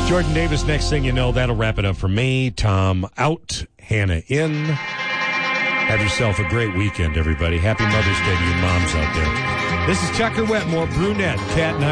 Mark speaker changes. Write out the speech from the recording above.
Speaker 1: Jordan Davis, next thing you know, that'll wrap it up for me. Tom out, Hannah in. Have yourself a great weekend, everybody. Happy Mother's Day to your moms out there. This is Tucker Wetmore, Brunette, Cat 9.